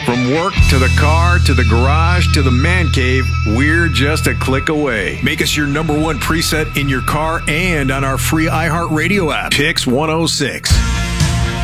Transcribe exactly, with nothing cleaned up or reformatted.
From work to the car to the garage to the man cave, we're just a click away. Make us your number one preset in your car and on our free iHeartRadio app. Pix one oh six.